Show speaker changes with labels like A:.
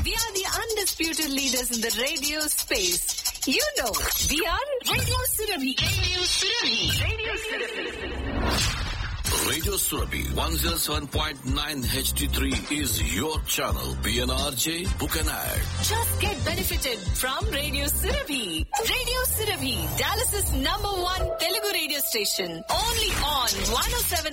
A: We are the undisputed leaders in the radio space. You know, we are Radio Surabhi. Radio Surabhi. Radio Surabhi.
B: Radio Surabhi 107.9 HD3 is your channel. PNRJ, book an ad.
A: Just get benefited from Radio Surabhi. Radio Surabhi, Dallas's #1 Telugu radio station. Only on 107.